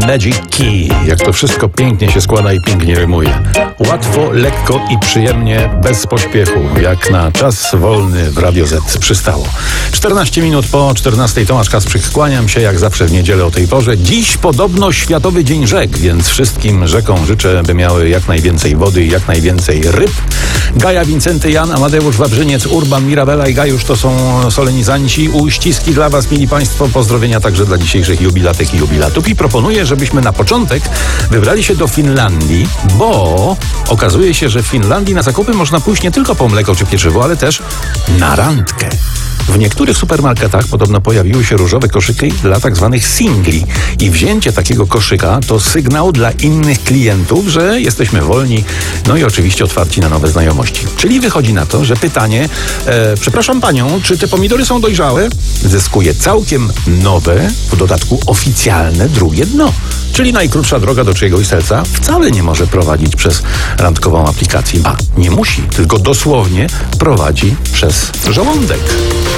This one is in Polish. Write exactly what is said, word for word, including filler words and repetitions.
Magic Key. Jak to wszystko pięknie się składa i pięknie rymuje. Łatwo, lekko i przyjemnie, bez pośpiechu, jak na czas wolny w Radio Z przystało. czternaście minut po czternastej, Tomasz Kasprzyk, kłaniam się jak zawsze w niedzielę o tej porze. Dziś podobno Światowy Dzień Rzek, więc wszystkim rzekom życzę, by miały jak najwięcej wody i jak najwięcej ryb. Gaja, Wincenty, Jan, Amadeusz, Wawrzyniec, Urban, Mirabela i Gajusz to są solenizanci. Uściski dla Was, mili Państwo, pozdrowienia także dla dzisiejszych jubilatek i jubilatów. I proponuję, żebyśmy na początek wybrali się do Finlandii, bo okazuje się, że w Finlandii na zakupy można pójść nie tylko po mleko czy pieczywo, ale też na randkę. W niektórych supermarketach podobno pojawiły się różowe koszyki dla tak zwanych singli. I wzięcie takiego koszyka to sygnał dla innych klientów, że jesteśmy wolni, no i oczywiście otwarci na nowe znajomości. Czyli wychodzi na to, że pytanie, e, przepraszam panią, czy te pomidory są dojrzałe? Zyskuje całkiem nowe, w dodatku oficjalne drugie dno. Czyli najkrótsza droga do czyjegoś serca wcale nie może prowadzić przez randkową aplikację. Ba, nie musi, tylko dosłownie prowadzi przez żołądek.